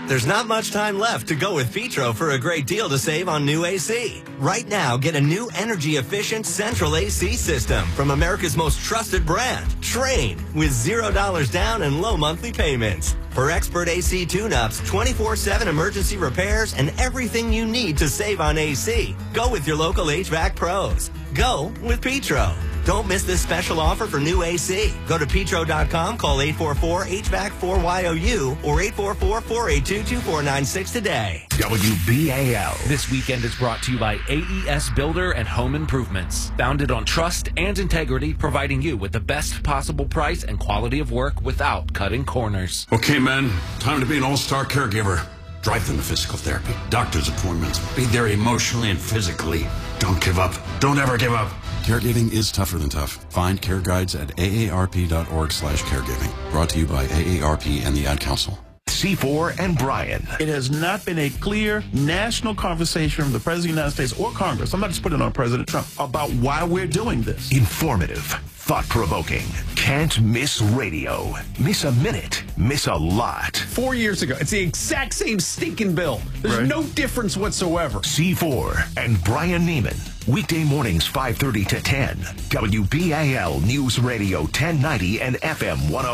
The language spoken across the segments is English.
There's not much time left to go with Petro for a great deal to save on new AC. Right now, get a new energy-efficient central AC system from America's most trusted brand, Trane, with $0 down and low monthly payments. For expert AC tune-ups, 24/7 emergency repairs, and everything you need to save on AC, go with your local HVAC pros. Go with Petro. Don't miss this special offer for new AC. Go to petro.com, call 844-HVAC-4YOU or 844-482-2496 today. WBAL. This weekend is brought to you by AES Builder and Home Improvements. Founded on trust and integrity, providing you with the best possible price and quality of work without cutting corners. Okay, men, time to be an all-star caregiver. Drive them to physical therapy, doctor's appointments, be there emotionally and physically. Don't give up. Don't ever give up. Caregiving is tougher than tough. Find care guides at aarp.org/caregiving. Brought to you by AARP and the Ad Council. C4 and Brian. It has not been a clear national conversation from the President of the United States or Congress, I'm not just putting it on President Trump, about why we're doing this. Informative, thought-provoking, can't miss radio. Miss a minute, miss a lot. 4 years ago, it's the exact same stinking bill. There's no difference whatsoever. C4 and Brian Neiman. Weekday mornings 5:30 to 10. WBAL News Radio 1090 and FM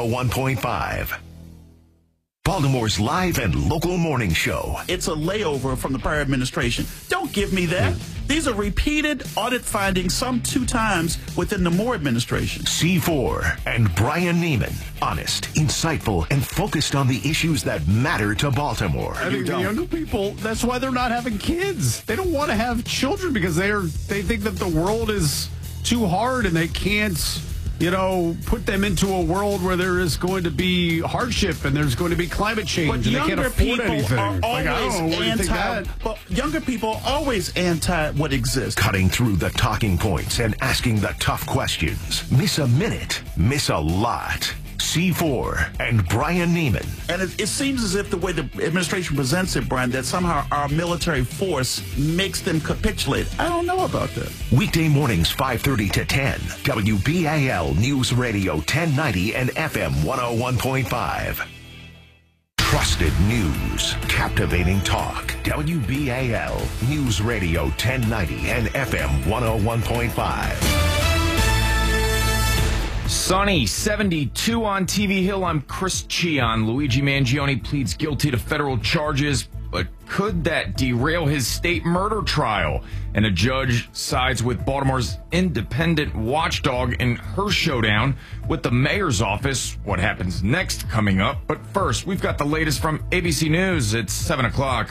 101.5. Baltimore's live and local morning show. It's a layover from the prior administration. Don't give me that. These are repeated audit findings, some 2 times within the Moore administration. C4 and Brian Neiman. Honest, insightful, and focused on the issues that matter to Baltimore. I think the younger people, that's why they're not having kids. They don't want to have children because they think that the world is too hard and they can't, put them into a world where there is going to be hardship and there's going to be climate change and they can't afford anything. Younger people are always anti what exists. Cutting through the talking points and asking the tough questions. Miss a minute, miss a lot. C4 and Brian Neiman. And it seems as if the way the administration presents it, Brian, that somehow our military force makes them capitulate. I don't know about that. Weekday mornings 5:30 to 10. WBAL News Radio 1090 and FM 101.5. Trusted news, captivating talk. WBAL News Radio 1090 and FM 101.5. Sunny, 72 on TV Hill. I'm Chris Cheon. Luigi Mangione pleads guilty to federal charges, but could that derail his state murder trial? And a judge sides with Baltimore's independent watchdog in her showdown with the mayor's office. What happens next coming up? But first, we've got the latest from ABC News. It's 7 o'clock.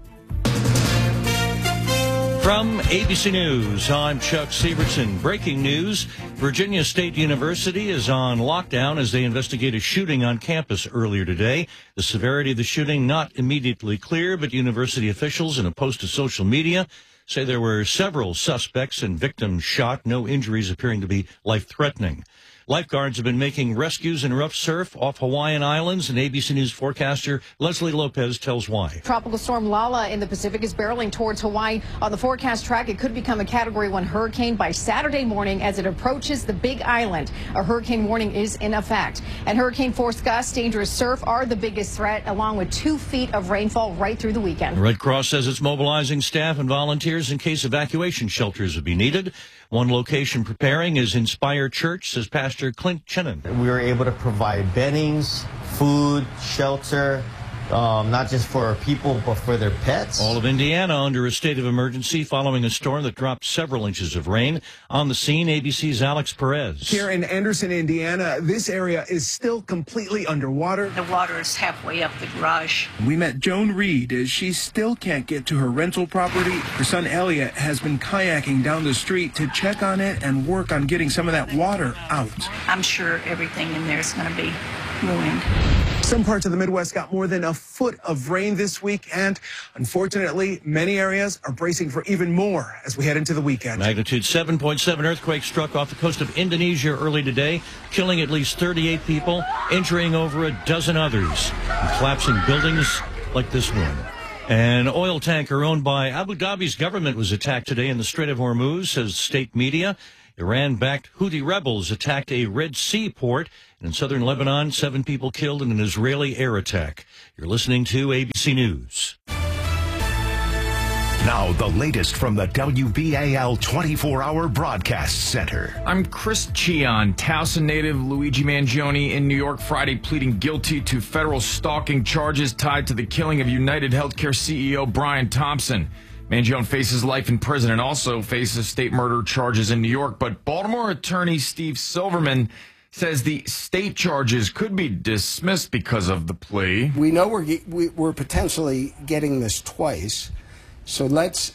From ABC News, I'm Chuck Severson. Breaking news, Virginia State University is on lockdown as they investigate a shooting on campus earlier today. The severity of the shooting not immediately clear, but university officials in a post to social media say there were several suspects and victims shot, no injuries appearing to be life-threatening. Lifeguards have been making rescues in rough surf off Hawaiian Islands, and ABC News forecaster Leslie Lopez tells why. Tropical storm Lala in the Pacific is barreling towards Hawaii. On the forecast track, it could become a Category 1 hurricane by Saturday morning as it approaches the Big Island. A hurricane warning is in effect. And hurricane force gusts, dangerous surf are the biggest threat, along with 2 feet of rainfall right through the weekend. The Red Cross says it's mobilizing staff and volunteers in case evacuation shelters would be needed. One location preparing is Inspire Church, says Pastor Clint Chinnan. We were able to provide beddings, food, shelter, not just for our people, but for their pets. All of Indiana under a state of emergency following a storm that dropped several inches of rain. On the scene, ABC's Alex Perez. Here in Anderson, Indiana, this area is still completely underwater. The water is halfway up the garage. We met Joan Reed as she still can't get to her rental property. Her son Elliot has been kayaking down the street to check on it and work on getting some of that water out. I'm sure everything in there is going to be ruined. Some parts of the Midwest got more than a foot of rain this week, and unfortunately, many areas are bracing for even more as we head into the weekend. Magnitude 7.7 earthquake struck off the coast of Indonesia early today, killing at least 38 people, injuring over a dozen others, and collapsing buildings like this one. An oil tanker owned by Abu Dhabi's government was attacked today in the Strait of Hormuz, says state media. Iran-backed Houthi rebels attacked a Red Sea port in southern Lebanon. 7 people killed in an Israeli air attack. You're listening to ABC News. Now, the latest from the WBAL 24-hour broadcast center. I'm Chris Cheon. Towson native Luigi Mangione in New York Friday pleading guilty to federal stalking charges tied to the killing of United Healthcare CEO Brian Thompson. Mangione faces life in prison and also faces state murder charges in New York. But Baltimore attorney Steve Silverman says the state charges could be dismissed because of the plea. We know we're potentially getting this twice. So let's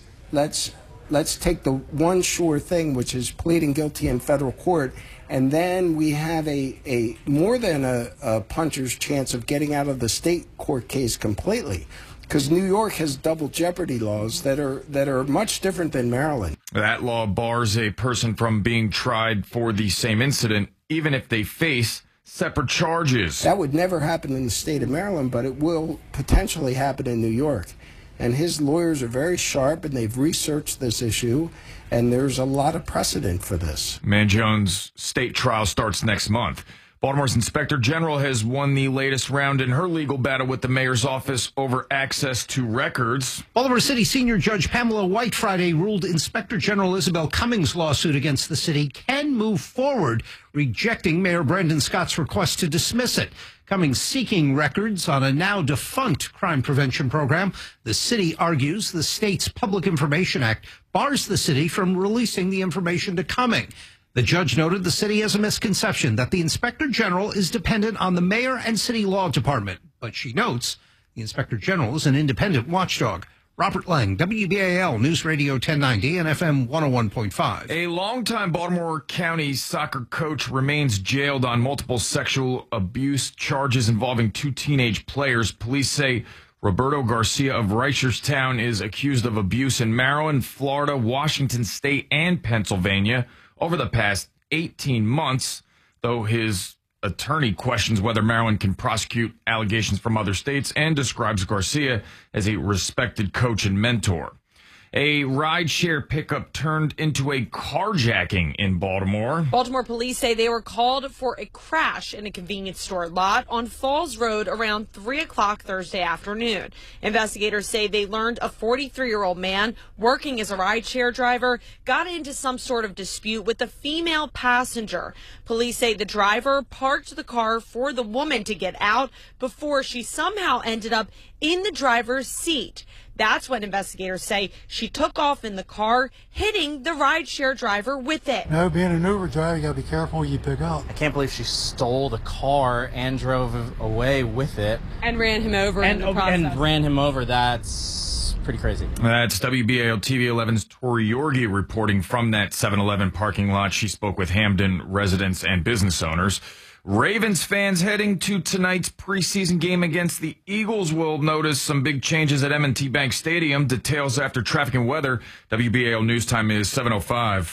take the one sure thing, which is pleading guilty in federal court, and then we have a more than a puncher's chance of getting out of the state court case completely, because New York has double jeopardy laws that are much different than Maryland. That law bars a person from being tried for the same incident, even if they face separate charges. That would never happen in the state of Maryland, but it will potentially happen in New York. And his lawyers are very sharp, and they've researched this issue, and there's a lot of precedent for this. Mangione's state trial starts next month. Baltimore's Inspector General has won the latest round in her legal battle with the mayor's office over access to records. Baltimore City Senior Judge Pamela White Friday ruled Inspector General Isabel Cummings' lawsuit against the city can move forward, rejecting Mayor Brandon Scott's request to dismiss it. Cummings seeking records on a now defunct crime prevention program. The city argues the state's Public Information Act bars the city from releasing the information to Cummings. The judge noted the city has a misconception that the Inspector General is dependent on the mayor and city law department. But she notes the Inspector General is an independent watchdog. Robert Lang, WBAL News Radio 1090 and FM 101.5. A longtime Baltimore County soccer coach remains jailed on multiple sexual abuse charges involving 2 teenage players. Police say Roberto Garcia of Reicherstown is accused of abuse in Maryland, Florida, Washington State, and Pennsylvania over the past 18 months, though his attorney questions whether Maryland can prosecute allegations from other states and describes Garcia as a respected coach and mentor. A rideshare pickup turned into a carjacking in Baltimore. Baltimore police say they were called for a crash in a convenience store lot on Falls Road around 3 o'clock Thursday afternoon. Investigators say they learned a 43-year-old man working as a rideshare driver got into some sort of dispute with a female passenger. Police say the driver parked the car for the woman to get out before she somehow ended up in the driver's seat. That's when investigators say she took off in the car, hitting the rideshare driver with it. No, being an Uber driver, you got to be careful who you pick up. I can't believe she stole the car and drove away with it. And ran him over in the process. And ran him over. That's pretty crazy. That's WBAL TV 11's Tori Yorgi reporting from that 7-Eleven parking lot. She spoke with Hamden residents and business owners. Ravens fans heading to tonight's preseason game against the Eagles will notice some big changes at M&T Bank Stadium. Details after traffic and weather. WBAL news time is 7:05.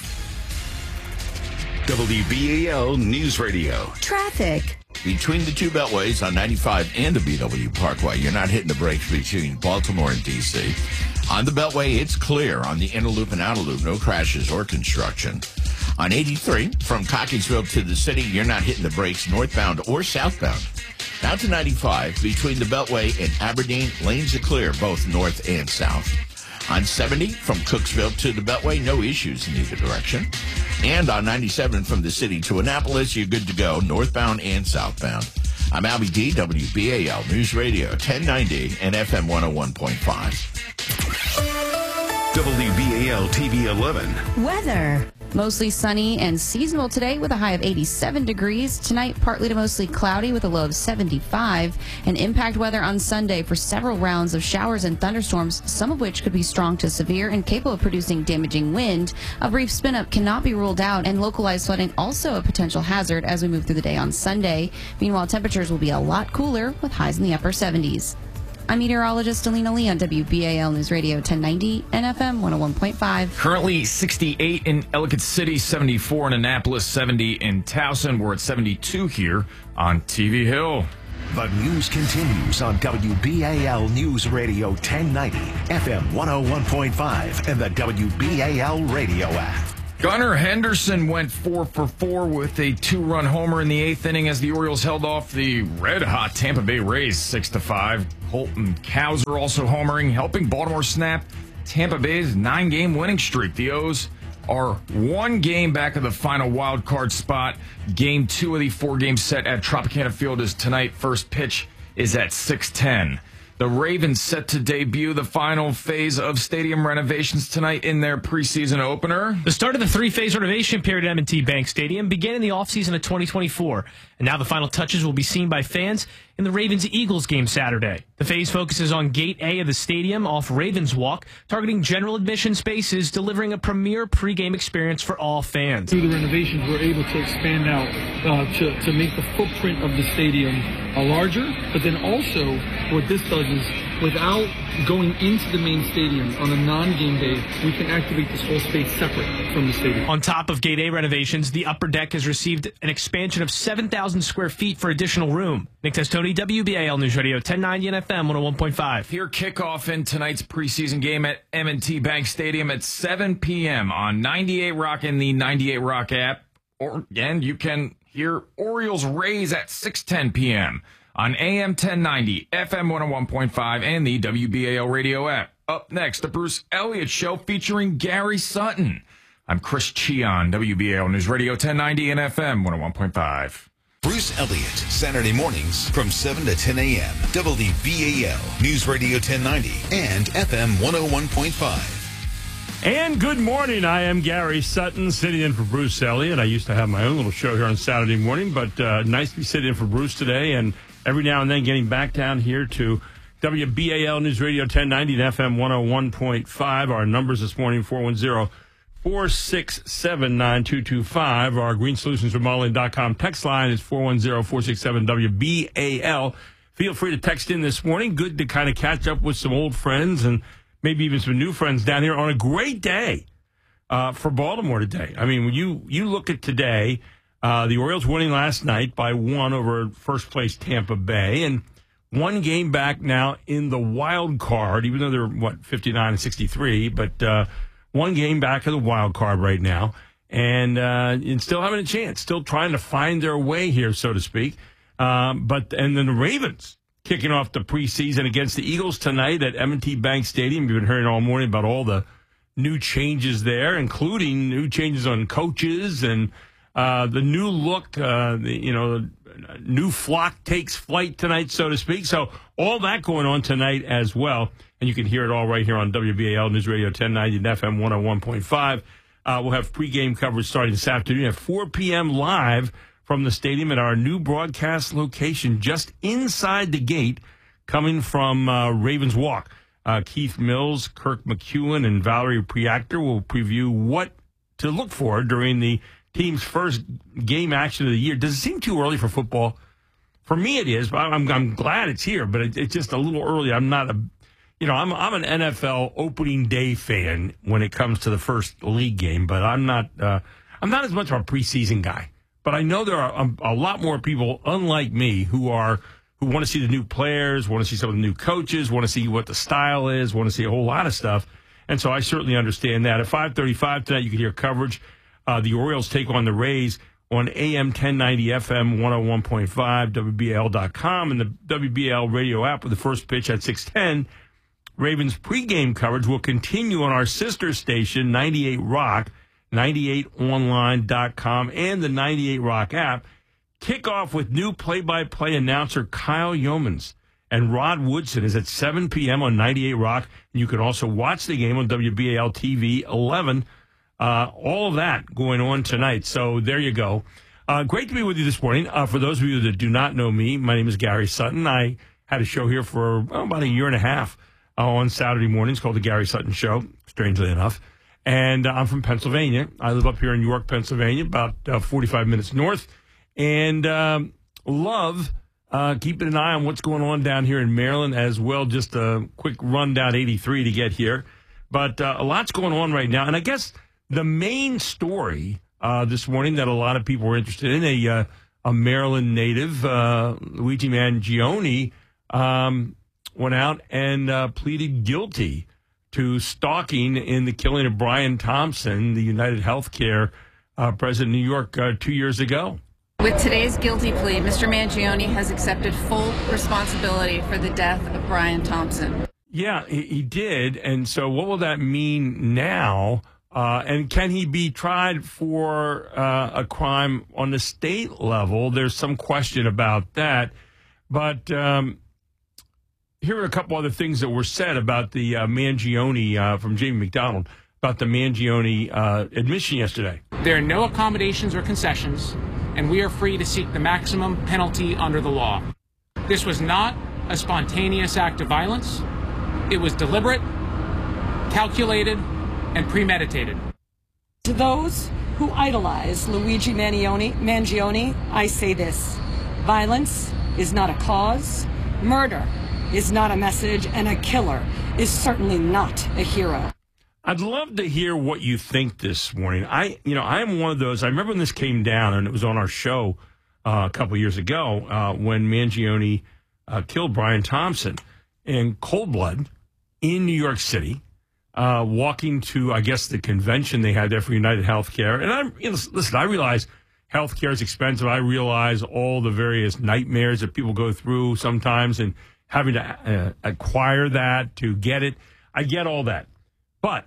WBAL News Radio. Traffic. Between the 2 beltways on 95 and the BW Parkway, you're not hitting the brakes between Baltimore and D.C. On the beltway, it's clear. On the inner loop and outer loop, no crashes or construction. On 83, from Cockeysville to the city, you're not hitting the brakes northbound or southbound. Now to 95, between the Beltway and Aberdeen, lanes are clear, both north and south. On 70, from Cooksville to the Beltway, no issues in either direction. And on 97, from the city to Annapolis, you're good to go, northbound and southbound. I'm Albie D, WBAL News Radio 1090 and FM 101.5. WBAL TV 11. Weather. Mostly sunny and seasonal today with a high of 87 degrees. Tonight, partly to mostly cloudy with a low of 75. And impact weather on Sunday for several rounds of showers and thunderstorms, some of which could be strong to severe and capable of producing damaging wind. A brief spin-up cannot be ruled out, and localized flooding also a potential hazard as we move through the day on Sunday. Meanwhile, temperatures will be a lot cooler with highs in the upper 70s. I'm meteorologist Alina Lee on WBAL News Radio 1090 and FM 101.5. Currently 68 in Ellicott City, 74 in Annapolis, 70 in Towson. We're at 72 here on TV Hill. The news continues on WBAL News Radio 1090, FM 101.5, and the WBAL radio app. Gunnar Henderson went 4 for 4 with a 2-run homer in the 8th inning as the Orioles held off the red-hot Tampa Bay Rays 6-5. Colton Cowser also homering, helping Baltimore snap Tampa Bay's 9-game winning streak. The O's are 1 game back of the final wild card spot. Game 2 of the 4-game set at Tropicana Field is tonight. First pitch is at 6:10. The Ravens set to debut the final phase of stadium renovations tonight in their preseason opener. The start of the 3-phase renovation period at M&T Bank Stadium began in the offseason of 2024, and now the final touches will be seen by fans in the Ravens-Eagles game Saturday. The phase focuses on Gate A of the stadium off Ravens Walk, targeting general admission spaces, delivering a premier pregame experience for all fans. Through the renovations, we're able to expand out to make the footprint of the stadium larger, but then also what this does is without going into the main stadium on a non-game day, we can activate this whole space separate from the stadium. On top of Gate A renovations, the upper deck has received an expansion of 7,000 square feet for additional room. Nick Testoni, WBAL News Radio, 1090 and FM 101.5. Here, kickoff in tonight's preseason game at M&T Bank Stadium at 7 p.m. on 98 Rock and the 98 Rock app. And you can hear Orioles Rays at 6:10 p.m. on AM 1090, FM 101.5, and the WBAL radio app. Up next, the Bruce Elliott Show featuring Gary Sutton. I'm Chris Cheon, WBAL News Radio 1090 and FM 101.5. Bruce Elliott, Saturday mornings from 7 to 10 a.m. WBAL News Radio 1090 and FM 101.5. And good morning. I am Gary Sutton, sitting in for Bruce Elliott. I used to have my own little show here on Saturday morning, but nice to be sitting in for Bruce today. And every now and then getting back down here to WBAL News Radio 1090 and FM 101.5. Our numbers this morning, 410-467-9225. Our Green Solutions Remodeling.com text line is 410-467-WBAL. Feel free to text in this morning. Good to kind of catch up with some old friends and maybe even some new friends down here on a great day for Baltimore today. I mean, when you look at today, the Orioles winning last night by 1 over first-place Tampa Bay, and 1 game back now in the wild card, even though they're, 59 and 63, but 1 game back of the wild card right now, and still having a chance, still trying to find their way here, so to speak. And then the Ravens kicking off the preseason against the Eagles tonight at M&T Bank Stadium. You've been hearing all morning about all the new changes there, including new changes on coaches and the new look, the new flock takes flight tonight, so to speak. So all that going on tonight as well. And you can hear it all right here on WBAL News Radio 1090 and FM 101.5. We'll have pregame coverage starting this afternoon at 4 p.m. live from the stadium at our new broadcast location just inside the gate coming from Ravens Walk. Keith Mills, Kirk McEwen, and Valerie Priactor will preview what to look for during the team's first game action of the year. Does it seem too early for football? For me, it is. But I'm glad it's here, but it's just a little early. I'm not I'm an NFL opening day fan when it comes to the first league game, but I'm not as much of a preseason guy. But I know there are a lot more people, unlike me, who want to see the new players, want to see some of the new coaches, want to see what the style is, want to see a whole lot of stuff. And so I certainly understand that. At 5:35 tonight, you can hear coverage. The Orioles take on the Rays on AM 1090 FM 101.5, WBAL.com, and the WBAL radio app with the first pitch at 6:10. Ravens pregame coverage will continue on our sister station, 98 Rock, 98online.com, and the 98 Rock app. Kickoff with new play-by-play announcer Kyle Yeomans. And Rod Woodson is at 7 p.m. on 98 Rock. And you can also watch the game on WBAL TV 11. All of that going on tonight. So there you go. Great to be with you this morning. For those of you that do not know me, my name is Gary Sutton. I had a show here for about a year and a half on Saturday mornings called The Gary Sutton Show, strangely enough. And I'm from Pennsylvania. I live up here in York, Pennsylvania, about 45 minutes north. And love keeping an eye on what's going on down here in Maryland as well. Just a quick run down 83 to get here. But a lot's going on right now. And I guess the main story this morning that a lot of people were interested in, a Maryland native, Luigi Mangione, went out and pleaded guilty to stalking in the killing of Brian Thompson, the United Healthcare president of New York 2 years ago. With today's guilty plea, Mr. Mangione has accepted full responsibility for the death of Brian Thompson. Yeah, he did. And so what will that mean now? And can he be tried for a crime on the state level? There's some question about that. But here are a couple other things that were said about the Mangione from Jamie McDonald, about the Mangione admission yesterday. There are no accommodations or concessions, and we are free to seek the maximum penalty under the law. This was not a spontaneous act of violence. It was deliberate, calculated, and premeditated. To those who idolize Luigi Mangione, I say this: violence is not a cause, murder is not a message, and a killer is certainly not a hero. I'd love to hear what you think this morning. I'm one of those. I remember when this came down, and it was on our show a couple years ago when Mangione killed Brian Thompson in cold blood in New York City, walking to, I guess, the convention they had there for United Healthcare. And listen, I realize healthcare is expensive. I realize all the various nightmares that people go through sometimes, and having to acquire that to get it. I get all that, but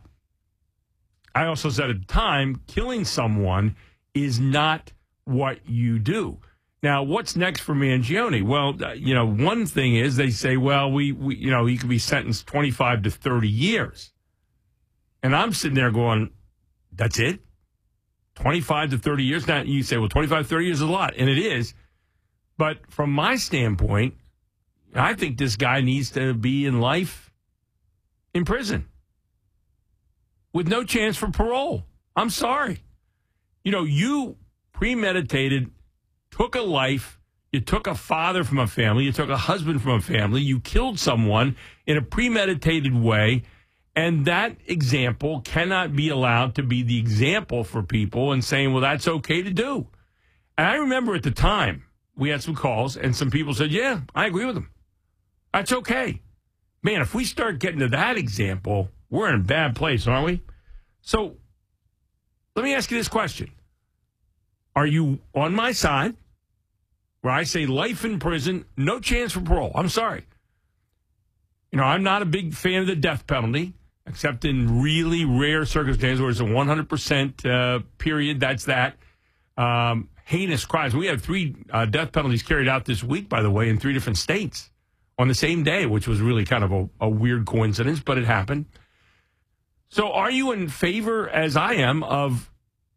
I also said at the time, killing someone is not what you do. Now, what's next for Mangione? Well, one thing is they say, well, we he could be sentenced 25 to 30 years. And I'm sitting there going, that's it? 25 to 30 years? Now, you say, well, 25 to 30 years is a lot, and it is. But from my standpoint, I think this guy needs to be in life in prison with no chance for parole. I'm sorry. You premeditated, took a life, you took a father from a family, you took a husband from a family, you killed someone in a premeditated way, and that example cannot be allowed to be the example for people and saying, well, that's okay to do. And I remember at the time, we had some calls, and some people said, yeah, I agree with them. That's okay. Man, if we start getting to that example, we're in a bad place, aren't we? So let me ask you this question. Are you on my side where I say life in prison, no chance for parole? I'm sorry. I'm not a big fan of the death penalty, except in really rare circumstances where it's a 100% period. That's that. Heinous crimes. We had 3 death penalties carried out this week, by the way, in 3 different states on the same day, which was really kind of a weird coincidence, but it happened. So are you in favor, as I am, of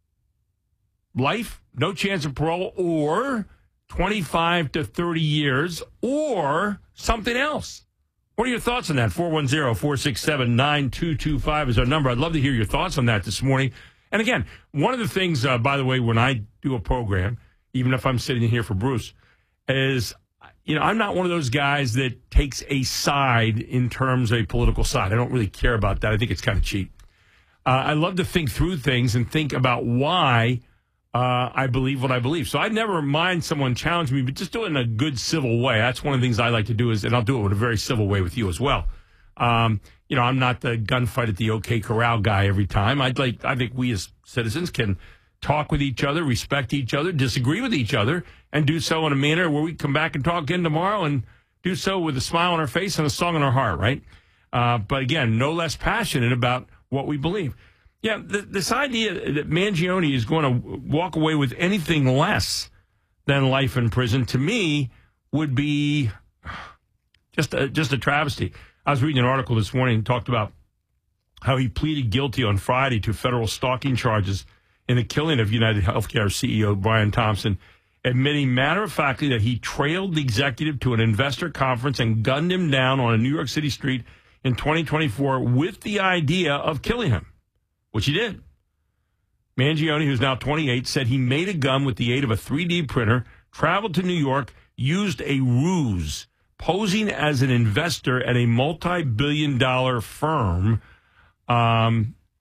life, no chance of parole, or 25 to 30 years, or something else? What are your thoughts on that? 410-467-9225 is our number. I'd love to hear your thoughts on that this morning. And again, one of the things, by the way, when I do a program, even if I'm sitting here for Bruce, is I'm not one of those guys that takes a side in terms of a political side. I don't really care about that. I think it's kind of cheap. I love to think through things and think about why I believe what I believe. So I never mind someone challenging me, but just do it in a good civil way. That's one of the things I like to do, and I'll do it in a very civil way with you as well. I'm not the gunfight at the OK Corral guy every time. I think we as citizens can talk with each other, respect each other, disagree with each other, and do so in a manner where we come back and talk again tomorrow and do so with a smile on our face and a song in our heart, right? But again, no less passionate about what we believe. Yeah, this idea that Mangione is going to walk away with anything less than life in prison, to me, would be just a travesty. I was reading an article this morning and talked about how he pleaded guilty on Friday to federal stalking charges in the killing of United Healthcare CEO Brian Thompson, admitting matter-of-factly that he trailed the executive to an investor conference and gunned him down on a New York City street in 2024 with the idea of killing him, which he did. Mangione, who's now 28, said he made a gun with the aid of a 3D printer, traveled to New York, used a ruse, posing as an investor at a multi-billion-dollar firm, at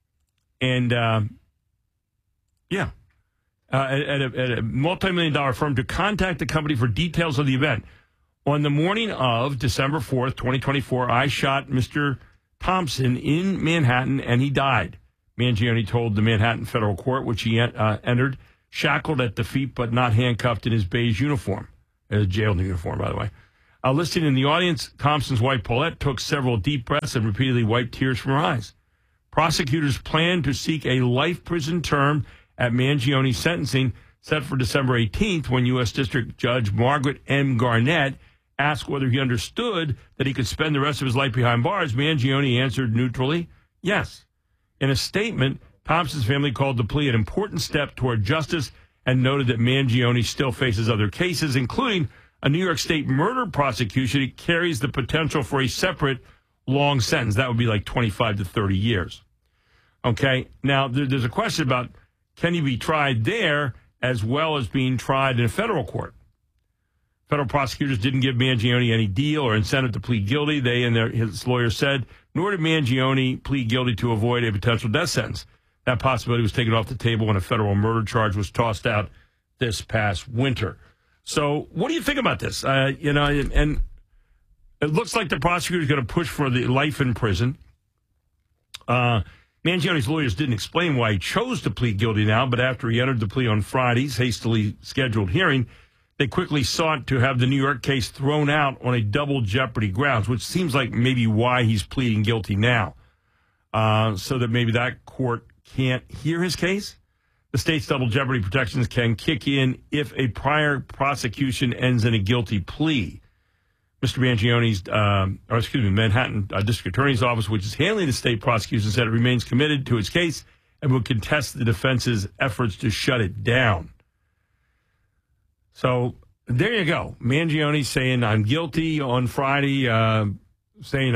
a multi-million-dollar firm to contact the company for details of the event. On the morning of December 4th, 2024, I shot Mr. Thompson in Manhattan, and he died. Mangione told the Manhattan federal court, which he entered, shackled at the feet but not handcuffed in his beige uniform. A jail uniform, by the way. Listening in the audience, Thompson's wife, Paulette, took several deep breaths and repeatedly wiped tears from her eyes. Prosecutors plan to seek a life prison term at Mangione's sentencing set for December 18th when U.S. District Judge Margaret M. Garnett asked whether he understood that he could spend the rest of his life behind bars. Mangione answered neutrally, yes. In a statement, Thompson's family called the plea an important step toward justice and noted that Mangione still faces other cases, including a New York State murder prosecution. It carries the potential for a separate long sentence. That would be like 25 to 30 years. Okay, now there's a question about can he be tried there as well as being tried in a federal court? Federal prosecutors didn't give Mangione any deal or incentive to plead guilty. They and his lawyer said, nor did Mangione plead guilty to avoid a potential death sentence. That possibility was taken off the table when a federal murder charge was tossed out this past winter. So what do you think about this? And it looks like the prosecutor is going to push for the life in prison. Mangione's lawyers didn't explain why he chose to plead guilty now, but after he entered the plea on Friday's hastily scheduled hearing, they quickly sought to have the New York case thrown out on a double jeopardy grounds, which seems like maybe why he's pleading guilty now, so that maybe that court can't hear his case. The state's double jeopardy protections can kick in if a prior prosecution ends in a guilty plea. Mr. Mangione's, Manhattan District Attorney's Office, which is handling the state prosecution, said it remains committed to its case and will contest the defense's efforts to shut it down. So there you go. Mangione saying I'm guilty on Friday, saying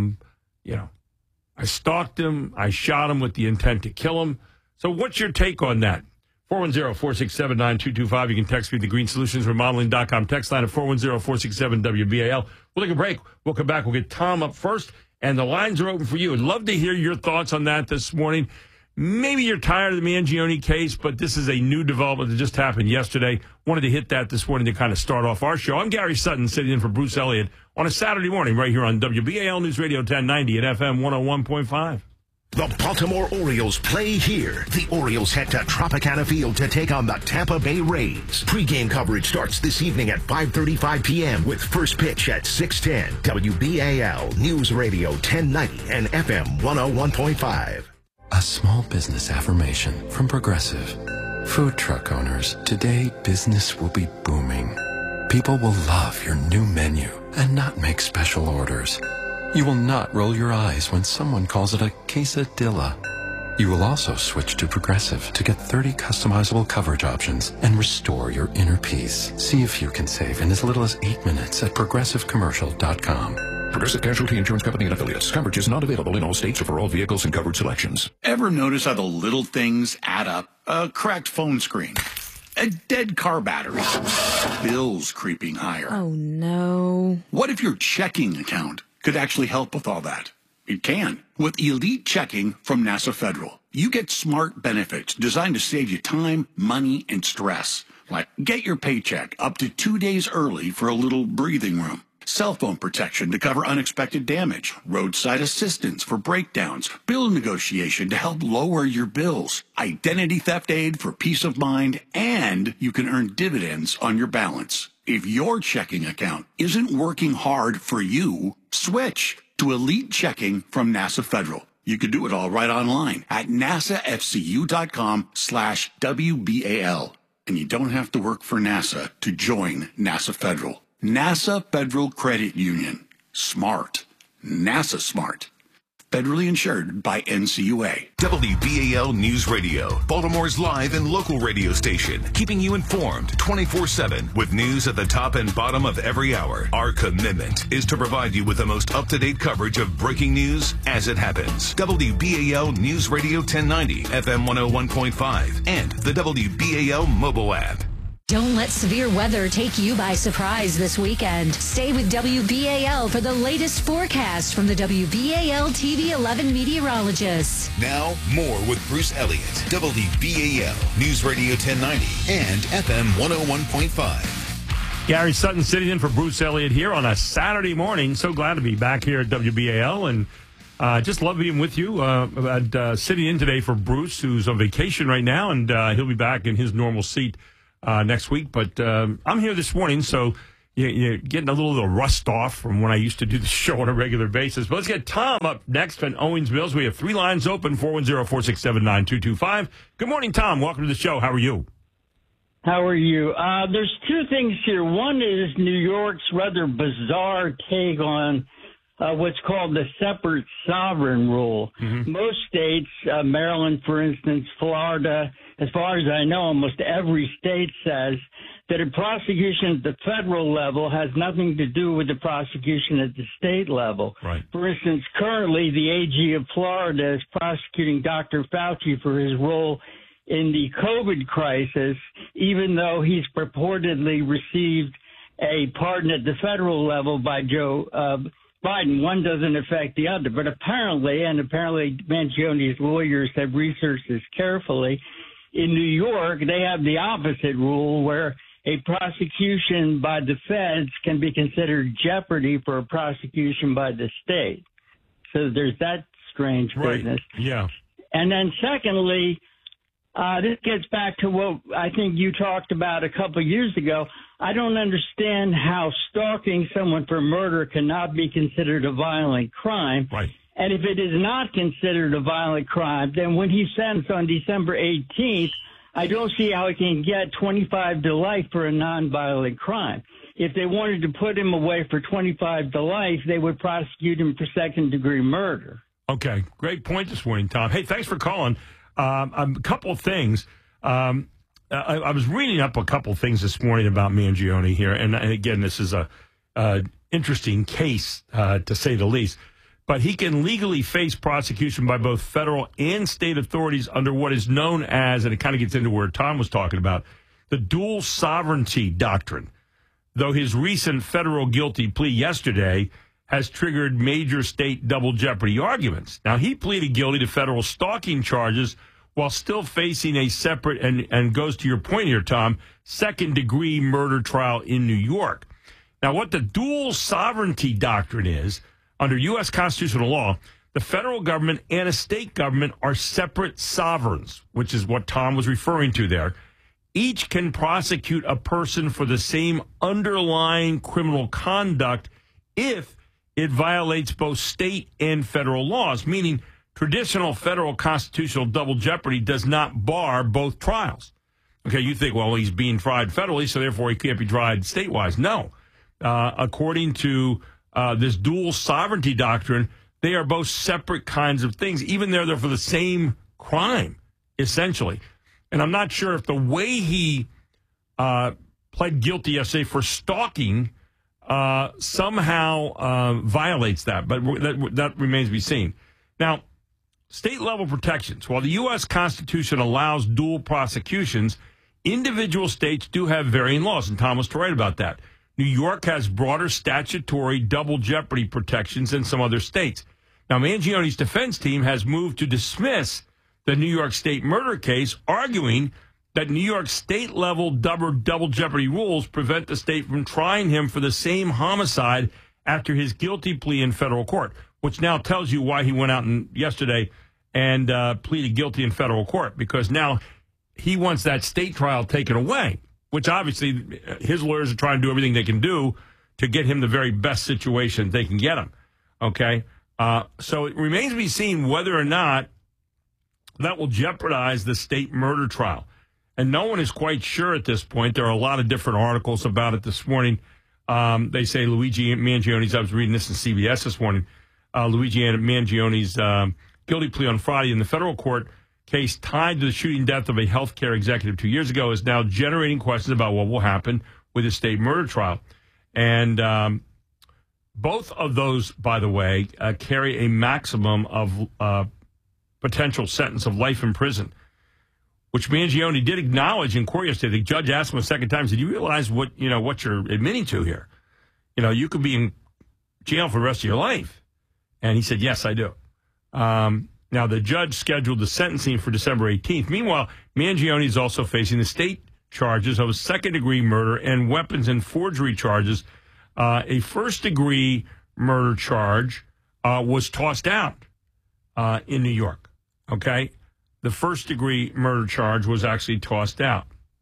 I stalked him, I shot him with the intent to kill him. So what's your take on that? 410-467-9225. You can text me the Green Solutions Remodeling.com text line at 410-467-WBAL. We'll take a break. We'll come back. We'll get Tom up first, and the lines are open for you. I'd love to hear your thoughts on that this morning. Maybe you're tired of the Mangione case, but this is a new development that just happened yesterday. Wanted to hit that this morning to kind of start off our show. I'm Gary Sutton, sitting in for Bruce Elliott on a Saturday morning right here on WBAL News Radio 1090 and FM 101.5. The Baltimore Orioles play here. The Orioles head to Tropicana Field to take on the Tampa Bay Rays. Pre-game coverage starts this evening at 5:35 p.m. with first pitch at 6:10. WBAL News Radio 1090 and FM 101.5. A small business affirmation from Progressive. Food truck owners, today business will be booming. People will love your new menu and not make special orders. You will not roll your eyes when someone calls it a quesadilla. You will also switch to Progressive to get 30 customizable coverage options and restore your inner peace. See if you can save in as little as 8 minutes at progressivecommercial.com. Progressive Casualty Insurance Company and Affiliates. Coverage is not available in all states or for all vehicles and coverage selections. Ever notice how the little things add up? A cracked phone screen, a dead car battery, bills creeping higher. Oh, no. What if your checking account could actually help with all that? It can. With Elite Checking from NASA Federal, you get smart benefits designed to save you time, money, and stress. Like get your paycheck up to 2 days early for a little breathing room. Cell phone protection to cover unexpected damage, roadside assistance for breakdowns, bill negotiation to help lower your bills, identity theft aid for peace of mind, and you can earn dividends on your balance. If your checking account isn't working hard for you, switch to Elite Checking from NASA Federal. You can do it all right online at nasafcu.com/WBAL. And you don't have to work for NASA to join NASA Federal. NASA Federal Credit Union. Smart. NASA smart. Federally insured by NCUA. WBAL News Radio, Baltimore's live and local radio station, keeping you informed 24/7 with news at the top and bottom of every hour. Our commitment is to provide you with the most up-to-date coverage of breaking news as it happens. WBAL News Radio 1090, FM 101.5, and the WBAL mobile app. Don't let severe weather take you by surprise this weekend. Stay with WBAL for the latest forecast from the WBAL TV 11 meteorologists. Now, more with Bruce Elliott, WBAL News Radio 1090 and FM 101.5. Gary Sutton sitting in for Bruce Elliott here on a Saturday morning. So glad to be back here at WBAL and Just love being with you. Sitting in today for Bruce, who's on vacation right now, and he'll be back in his normal seat next week. But I'm here this morning, so you're getting a little rust off from when I used to do the show on a regular basis. But let's get Tom up next on Owings Mills. We have 3 lines open, 410-467-9225. Good morning, Tom. Welcome to the show. How are you? How are you? There's 2 things here. One is New York's rather bizarre take on what's called the separate sovereign rule. Mm-hmm. Most states, Maryland, for instance, Florida, as far as I know, almost every state says that a prosecution at the federal level has nothing to do with the prosecution at the state level. Right. For instance, currently the AG of Florida is prosecuting Dr. Fauci for his role in the COVID crisis, even though he's purportedly received a pardon at the federal level by Joe Biden. One doesn't affect the other. But apparently Mangioni's lawyers have researched this carefully, in New York, they have the opposite rule where a prosecution by the feds can be considered jeopardy for a prosecution by the state. So there's that strange business. Yeah. And then secondly, this gets back to what I think you talked about a couple of years ago. I don't understand how stalking someone for murder cannot be considered a violent crime. Right. And if it is not considered a violent crime, then when he's sentenced on December 18th, I don't see how he can get 25 to life for a nonviolent crime. If they wanted to put him away for 25 to life, they would prosecute him for second-degree murder. Okay, great point this morning, Tom. Hey, thanks for calling. A couple of things. I was reading up a couple of things this morning about Mangione here, and again, this is a interesting case, to say the least. But he can legally face prosecution by both federal and state authorities under what is known as, and it kind of gets into where Tom was talking about, the dual sovereignty doctrine. Though his recent federal guilty plea yesterday has triggered major state double jeopardy arguments. Now, he pleaded guilty to federal stalking charges while still facing a separate, and goes to your point here, Tom, second-degree murder trial in New York. Now, what the dual sovereignty doctrine is, under U.S. constitutional law, the federal government and a state government are separate sovereigns, which is what Tom was referring to there. Each can prosecute a person for the same underlying criminal conduct if it violates both state and federal laws, meaning traditional federal constitutional double jeopardy does not bar both trials. Okay, you think, well, he's being tried federally, so therefore he can't be tried statewide. No. According to this dual sovereignty doctrine, they are both separate kinds of things, even though they're for the same crime, essentially. And I'm not sure if the way he pled guilty yesterday for stalking somehow violates that, but that remains to be seen. Now, state-level protections. While the U.S. Constitution allows dual prosecutions, individual states do have varying laws, and Tom was right about that. New York has broader statutory double jeopardy protections than some other states. Now, Mangione's defense team has moved to dismiss the New York State murder case, arguing that New York state-level double jeopardy rules prevent the state from trying him for the same homicide after his guilty plea in federal court, which now tells you why he went out yesterday and pleaded guilty in federal court, because now he wants that state trial taken away, which obviously his lawyers are trying to do everything they can do to get him the very best situation they can get him. Okay? So it remains to be seen whether or not that will jeopardize the state murder trial. And no one is quite sure at this point. There are a lot of different articles about it this morning. They say Luigi Mangione's, I was reading this in CBS this morning, Luigi Mangione's guilty plea on Friday in the federal court case tied to the shooting death of a healthcare executive 2 years ago is now generating questions about what will happen with the state murder trial. And both of those, by the way, carry a maximum of potential sentence of life in prison, which Mangione did acknowledge in court yesterday. The judge asked him a second time, said, "You realize what you're admitting to here? You could be in jail for the rest of your life." And he said, "Yes, I do." Now, the judge scheduled the sentencing for December 18th. Meanwhile, Mangione is also facing the state charges of second-degree murder and weapons and forgery charges. A first-degree murder charge was tossed out in New York. Okay, the first-degree murder charge was actually tossed out,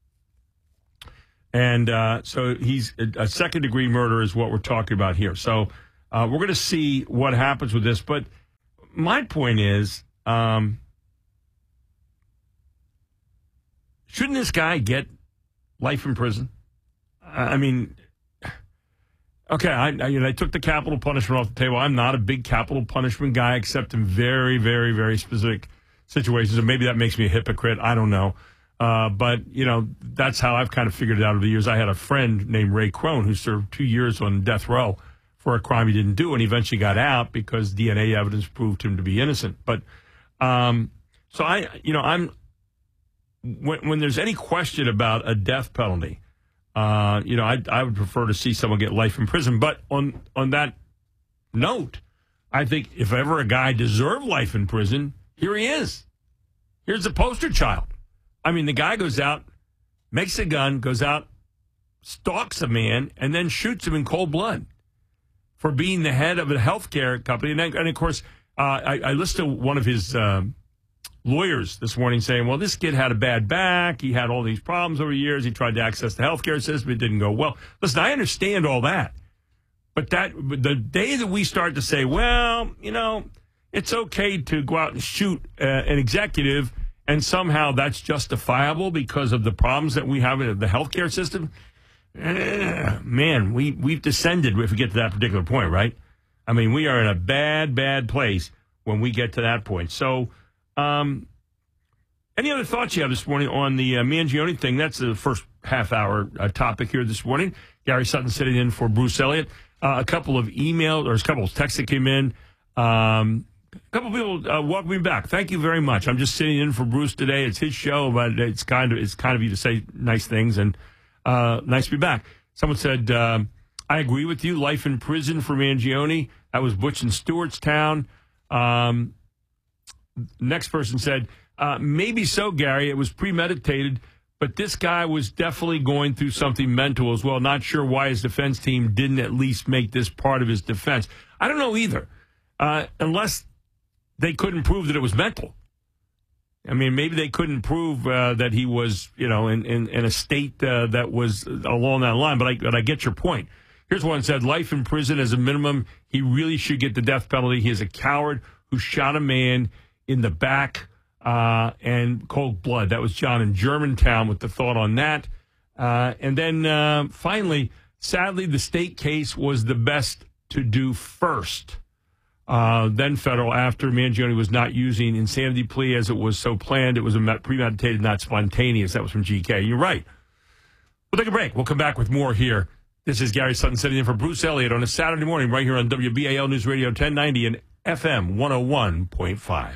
and so he's a second-degree murder is what we're talking about here. So we're going to see what happens with this. But my point is, shouldn't this guy get life in prison? I mean, okay, I took the capital punishment off the table. I'm not a big capital punishment guy, except in very, very, very specific situations. And maybe that makes me a hypocrite. I don't know. But, that's how I've kind of figured it out over the years. I had a friend named Ray Crone who served 2 years on death row for a crime he didn't do, and he eventually got out because DNA evidence proved him to be innocent. But so I'm when there's any question about a death penalty, I would prefer to see someone get life in prison. But on that note, I think if ever a guy deserved life in prison, here he is. Here's the poster child. I mean, the guy goes out, makes a gun, goes out, stalks a man, and then shoots him in cold blood for being the head of a healthcare company. And of course, I listened to one of his lawyers this morning saying, well, this kid had a bad back. He had all these problems over the years. He tried to access the healthcare system. It didn't go well. Listen, I understand all that. But the day that we start to say, well, it's okay to go out and shoot an executive and somehow that's justifiable because of the problems that we have in the healthcare system, man, we've descended if we get to that particular point, right? I mean, we are in a bad, bad place when we get to that point. So, any other thoughts you have this morning on the Mangione thing? That's the first half-hour topic here this morning. Gary Sutton sitting in for Bruce Elliott. A couple of emails or a couple of texts that came in. A couple of people welcome me back. Thank you very much. I'm just sitting in for Bruce today. It's his show, but it's kind of you to say nice things, and nice to be back. Someone said, I agree with you. Life in prison for Mangione. That was Butch and Stewartstown. Next person said, maybe so, Gary. It was premeditated, but this guy was definitely going through something mental as well. Not sure why his defense team didn't at least make this part of his defense. I don't know either, unless they couldn't prove that it was mental. I mean, maybe they couldn't prove that he was, in a state that was along that line. But I get your point. Here's one that said, life in prison as a minimum. He really should get the death penalty. He is a coward who shot a man in the back and cold blood. That was John in Germantown with the thought on that. And then finally, sadly, the state case was the best to do first. Then federal after Mangione was not using insanity plea as it was so planned. It was premeditated, not spontaneous. That was from GK. You're right. We'll take a break. We'll come back with more here. This is Gary Sutton sitting in for Bruce Elliott on a Saturday morning right here on WBAL News Radio 1090 and FM 101.5.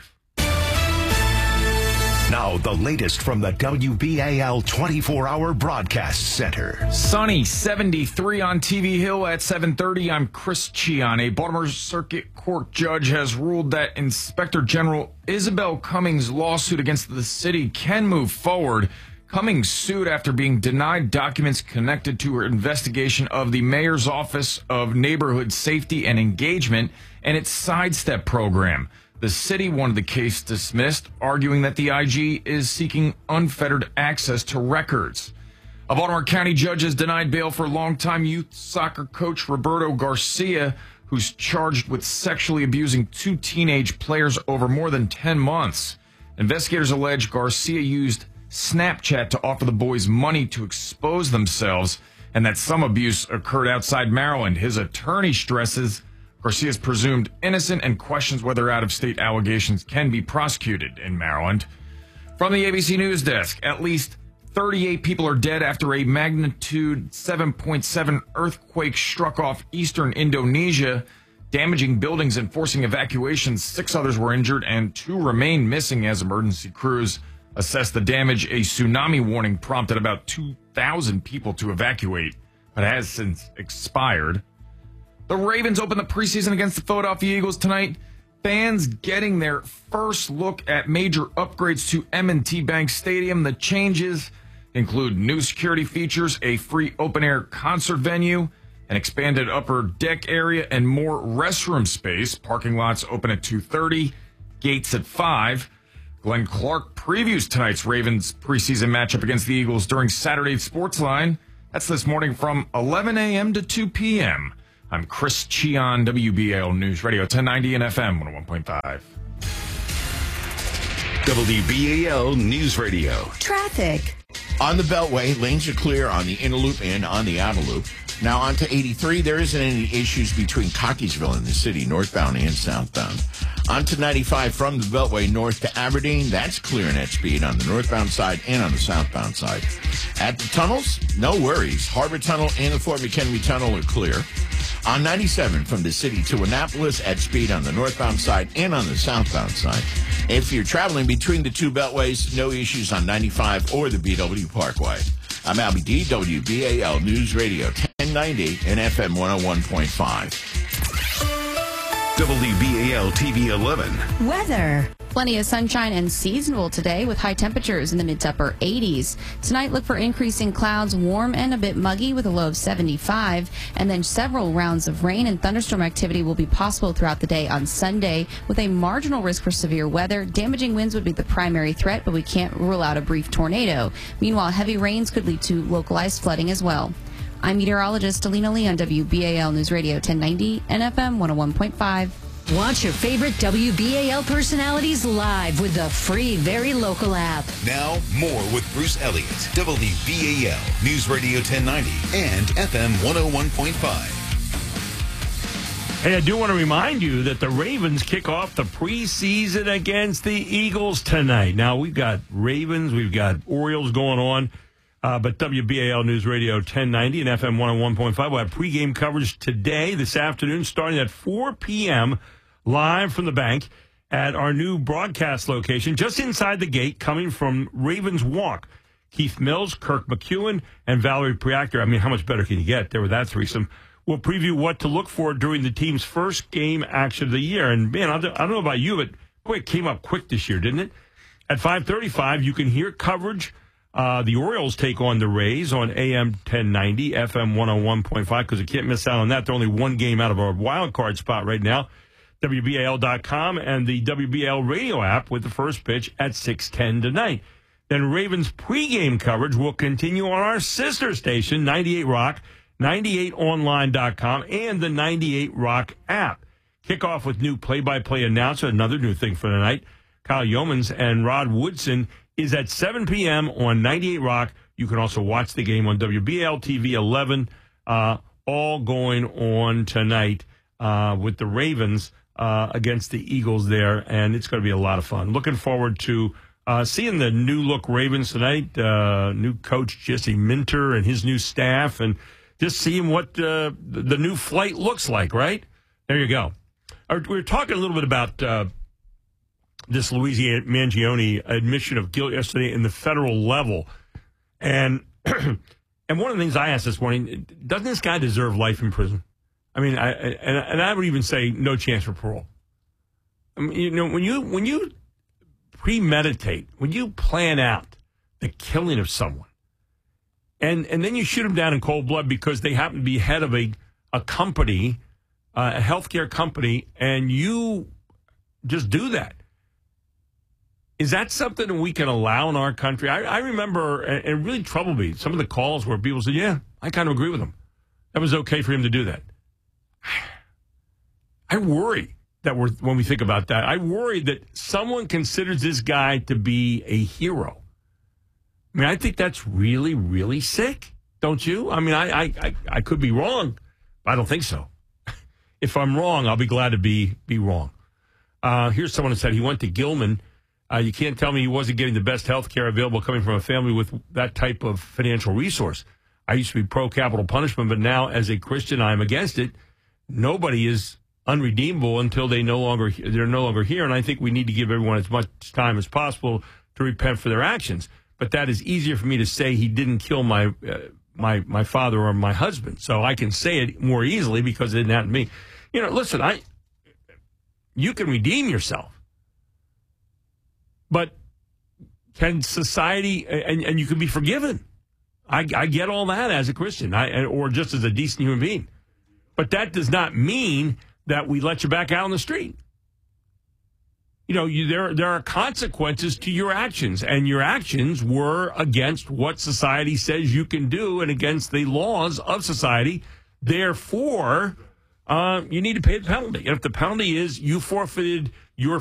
Now, the latest from the WBAL 24-hour broadcast center. Sunny, 73 on TV Hill at 7:30. I'm Chris Chian. A Baltimore Circuit Court judge has ruled that Inspector General Isabel Cummings' lawsuit against the city can move forward. Cummings sued after being denied documents connected to her investigation of the Mayor's Office of Neighborhood Safety and Engagement and its Sidestep program. The city wanted the case dismissed, arguing that the IG is seeking unfettered access to records. A Baltimore County judge has denied bail for longtime youth soccer coach Roberto Garcia, who's charged with sexually abusing 2 teenage players over more than 10 months. Investigators allege Garcia used Snapchat to offer the boys money to expose themselves, and that some abuse occurred outside Maryland. His attorney stresses Garcia is presumed innocent and questions whether out-of-state allegations can be prosecuted in Maryland. From the ABC News Desk, at least 38 people are dead after a magnitude 7.7 earthquake struck off eastern Indonesia, damaging buildings and forcing evacuations. 6 others were injured and 2 remain missing as emergency crews assess the damage. A tsunami warning prompted about 2,000 people to evacuate, but has since expired. The Ravens open the preseason against the Philadelphia Eagles tonight. Fans getting their first look at major upgrades to M&T Bank Stadium. The changes include new security features, a free open-air concert venue, an expanded upper deck area, and more restroom space. Parking lots open at 2:30. Gates at 5. Glenn Clark previews tonight's Ravens preseason matchup against the Eagles during Saturday's Sportsline. That's this morning from 11 a.m. to 2 p.m. I'm Chris Cheon, WBAL News Radio 1090 and FM 101.5. WBAL News Radio. Traffic. On the Beltway, lanes are clear on the inner loop and on the outer loop. Now on to 83. There isn't any issues between Cockeysville and the city, northbound and southbound. On to 95 from the Beltway north to Aberdeen. That's clear net speed on the northbound side and on the southbound side. At the tunnels, no worries. Harbor Tunnel and the Fort McHenry Tunnel are clear. On 97 from the city to Annapolis at speed on the northbound side and on the southbound side. If you're traveling between the two beltways, no issues on 95 or the BW Parkway. I'm Albie D, WBAL News Radio 1090 and FM 101.5. WBAL TV 11. Weather. Plenty of sunshine and seasonable today with high temperatures in the mid to upper 80s. Tonight, look for increasing clouds, warm and a bit muggy with a low of 75. And then several rounds of rain and thunderstorm activity will be possible throughout the day on Sunday with a marginal risk for severe weather. Damaging winds would be the primary threat, but we can't rule out a brief tornado. Meanwhile, heavy rains could lead to localized flooding as well. I'm meteorologist Alina Lee on WBAL News Radio 1090 and FM 101.5. Watch your favorite WBAL personalities live with the free Very Local app. Now, more with Bruce Elliott, WBAL News Radio 1090 and FM 101.5. Hey, I do want to remind you that the Ravens kick off the preseason against the Eagles tonight. Now, we've got Ravens, we've got Orioles going on, but WBAL News Radio 1090 and FM 101.5 will have pregame coverage today, this afternoon, starting at 4 p.m., live from the bank at our new broadcast location, just inside the gate, coming from Ravens Walk. Keith Mills, Kirk McEwen, and Valerie Priactor. I mean, how much better can you get? There with that threesome. We'll preview what to look for during the team's first game action of the year. And, man, I don't know about you, but, boy, it came up quick this year, didn't it? At 5:35, you can hear coverage. The Orioles take on the Rays on AM 1090, FM 101.5, because you can't miss out on that. They're only one game out of our wild card spot right now. WBAL.com and the WBAL radio app with the first pitch at 6:10 tonight. Then Ravens pregame coverage will continue on our sister station, 98 Rock, 98online.com, and the 98 Rock app. Kickoff with new play-by-play announcer, another new thing for tonight. Kyle Yeomans and Rod Woodson is at 7 p.m. on 98 Rock. You can also watch the game on WBAL TV 11, all going on tonight with the Ravens against the Eagles there, and it's going to be a lot of fun. Looking forward to seeing the new-look Ravens tonight, new coach Jesse Minter and his new staff, and just seeing what the new flight looks like, right? There you go. We were talking a little bit about this Luigi Mangione admission of guilt yesterday in the federal level. And and one of the things I asked this morning, doesn't this guy deserve life in prison? I mean, I would even say no chance for parole. I mean, you know, when you premeditate, when you plan out the killing of someone, and then you shoot them down in cold blood because they happen to be head of a company, a healthcare company, and you just do that. Is that something that we can allow in our country? I remember, and it really troubled me, some of the calls where people said, yeah, I kind of agree with him. That was okay for him to do that. I worry that when we think about that, I worry that someone considers this guy to be a hero. I mean, I think that's really, really sick, don't you? I mean, I could be wrong, but I don't think so. If I'm wrong, I'll be glad to be wrong. Here's someone who said he went to Gilman. You can't tell me he wasn't getting the best health care available coming from a family with that type of financial resource. I used to be pro-capital punishment, but now as a Christian, I'm against it. Nobody is unredeemable until they're no longer here, and I think we need to give everyone as much time as possible to repent for their actions. But that is easier for me to say he didn't kill my father or my husband, so I can say it more easily because it didn't happen to me. You know, listen, you can redeem yourself. But can society, and you can be forgiven. I get all that as a Christian, or just as a decent human being. But that does not mean that we let you back out on the street. there are consequences to your actions, and your actions were against what society says you can do and against the laws of society. Therefore, you need to pay the penalty. And if the penalty is you forfeited your